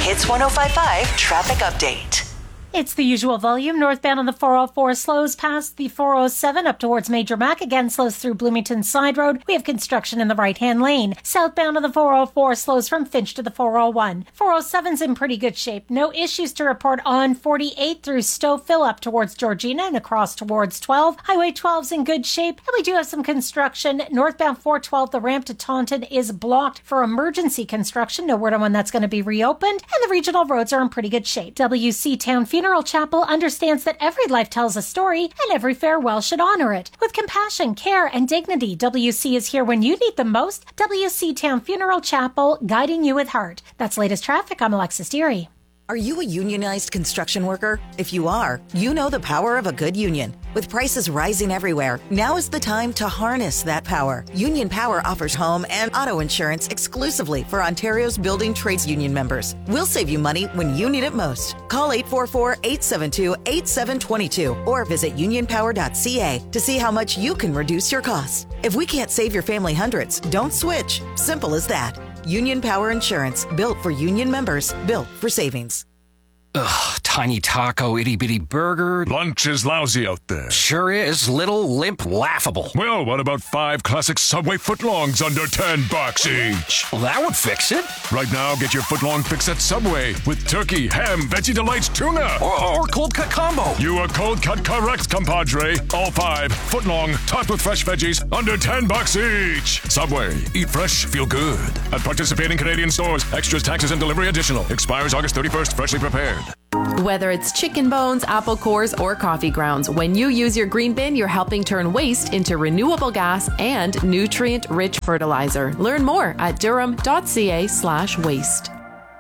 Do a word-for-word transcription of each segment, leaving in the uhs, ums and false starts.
Hits one oh five point five traffic update. It's the usual volume. Northbound on the four oh four slows past the four oh seven up towards Major Mac. Again, slows through Bloomington Side Road. We have construction in the right-hand lane. Southbound on the four oh four slows from Finch to the four oh one. four oh seven's in pretty good shape. No issues to report on forty-eight through Stouffville up towards Georgina and across towards twelve. Highway twelve's in good shape. And we do have some construction. Northbound four twelve, the ramp to Taunton is blocked for emergency construction. No word on when that's going to be reopened. And the regional roads are in pretty good shape. W C Town Funeral Chapel understands that every life tells a story and every farewell should honor it. With compassion, care, and dignity, W C is here when you need them most. W C Town Funeral Chapel, guiding you with heart. That's latest traffic. I'm Alexis Deary. Are you a unionized construction worker? If you are, you know the power of a good union. With prices rising everywhere, now is the time to harness that power. Union Power offers home and auto insurance exclusively for Ontario's building trades union members. We'll save you money when you need it most. Call eight four four, eight seven two, eight seven two two or visit union power dot c a to see how much you can reduce your costs. If we can't save your family hundreds, don't switch. Simple as that. Union Power Insurance, built for union members, built for savings. Ugh, tiny taco, itty-bitty burger. Lunch is lousy out there. Sure is. Little, limp, laughable. Well, what about five classic Subway footlongs under ten bucks each? Well, that would fix it. Right now, get your footlong fix at Subway with turkey, ham, Veggie Delights, tuna. Or, or cold cut combo. You are cold cut correct, compadre. All five, footlong, topped with fresh veggies, under ten bucks each. Subway. Eat fresh, feel good. At participating Canadian stores. Extras, taxes, and delivery additional. Expires August thirty-first. Freshly prepared. Whether it's chicken bones, apple cores, or coffee grounds, when you use your green bin, you're helping turn waste into renewable gas and nutrient-rich fertilizer. Learn more at durham.ca slash waste.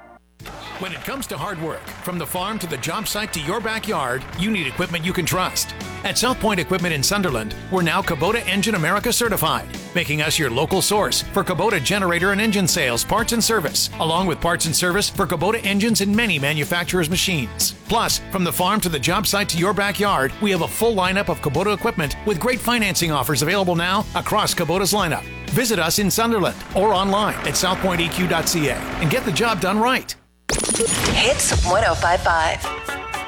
When it comes to hard work, from the farm to the job site to your backyard, you need equipment you can trust. At South Point Equipment in Sunderland, we're now Kubota Engine America certified, making us your local source for Kubota generator and engine sales, parts and service, along with parts and service for Kubota engines and many manufacturers' machines. Plus, from the farm to the job site to your backyard, we have a full lineup of Kubota equipment with great financing offers available now across Kubota's lineup. Visit us in Sunderland or online at south point e q dot c a and get the job done right. Hits one oh five point five.